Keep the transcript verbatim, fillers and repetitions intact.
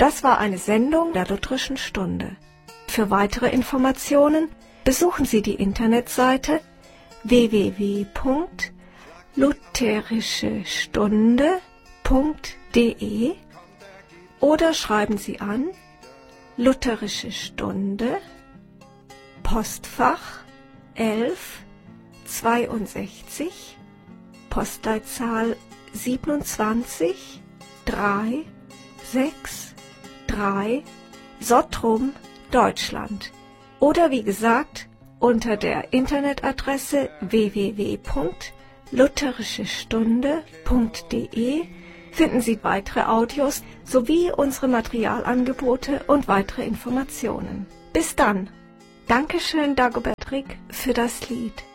Das war eine Sendung der Lutherischen Stunde. Für weitere Informationen besuchen Sie die Internetseite w w w punkt lutherische stunde punkt d e oder schreiben Sie an Lutherische Stunde, Postfach elf zweiundsechzig, Postleitzahl siebenundzwanzig drei sechs drei, Sottrum, Deutschland. Oder wie gesagt, unter der Internetadresse w w w punkt lutherische stunde punkt d e finden Sie weitere Audios sowie unsere Materialangebote und weitere Informationen. Bis dann! Dankeschön, Dagobert Rick, für das Lied.